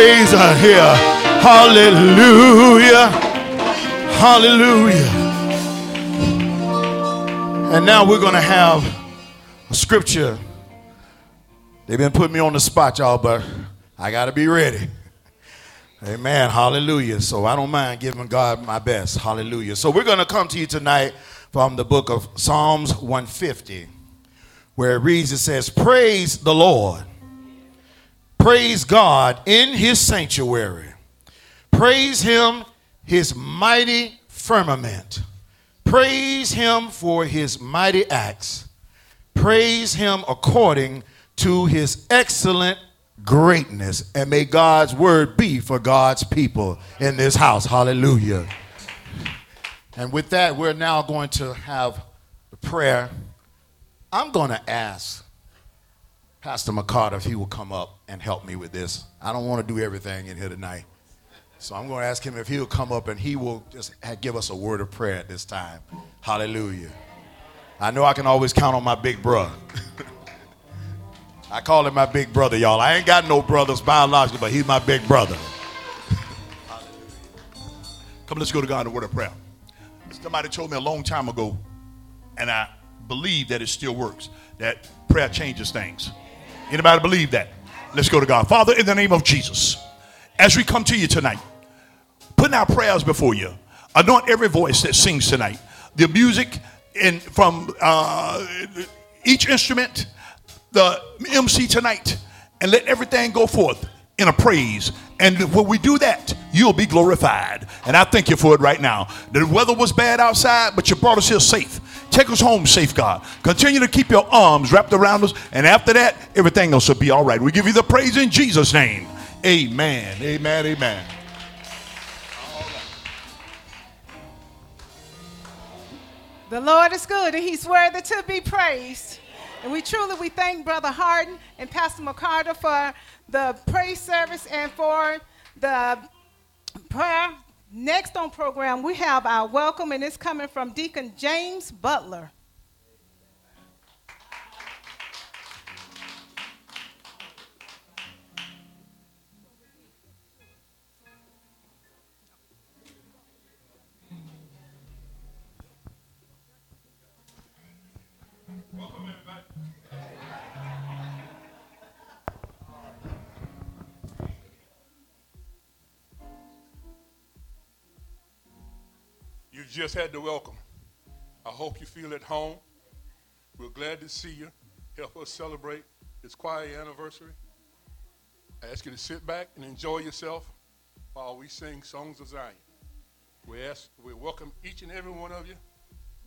Praise are here. Hallelujah. Hallelujah. And now we're going to have a scripture. They've been putting me on the spot, y'all, but I got to be ready. Amen. Hallelujah. So I don't mind giving God my best. Hallelujah. So we're going to come to you tonight from the book of Psalms 150, where it reads, it says, praise the Lord. Praise God in his sanctuary. Praise him, his mighty firmament. Praise him for his mighty acts. Praise him according to his excellent greatness. And may God's word be for God's people in this house. Hallelujah. And with that, we're now going to have the prayer. I'm going to ask Pastor McCarter if he will come up and help me with this. I don't want to do everything in here tonight. So I'm going to ask him if he'll come up and he will just give us a word of prayer at this time. Hallelujah. I know I can always count on my big brother. I call him my big brother, y'all. I ain't got no brothers biologically, but he's my big brother. Come, let's go to God in a word of prayer. Somebody told me a long time ago, and I believe that it still works, that prayer changes things. Anybody believe that? Let's go to God. Father, in the name of Jesus, as we come to you tonight, putting our prayers before you, anoint every voice that sings tonight. The music from each instrument, the MC tonight, and let everything go forth in a praise. And when we do that, you'll be glorified. And I thank you for it right now. The weather was bad outside, but you brought us here safe. Take us home safe, God. Continue to keep your arms wrapped around us. And after that, everything else will be all right. We give you the praise in Jesus' name. Amen. Amen. Amen. The Lord is good and he's worthy to be praised. And we thank Brother Harden and Pastor McCarter for the praise service and for the prayer. Next on program, we have our welcome, and it's coming from Deacon James Butler. Welcome, everybody. You just had to welcome. I hope you feel at home. We're glad to see you. Help us celebrate this choir anniversary. I ask you to sit back and enjoy yourself while we sing Songs of Zion. We welcome each and every one of you